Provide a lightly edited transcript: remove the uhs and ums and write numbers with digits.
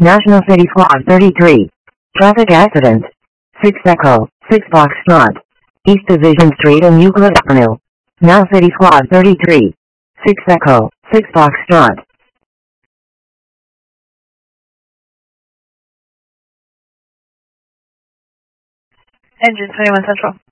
National City Squad 33. Traffic accident. 6 Echo, 6 Foxtrot. East Division Street and Euclid Avenue. Now City Squad 33. 6 Echo, 6 Foxtrot. Engine 21 Central.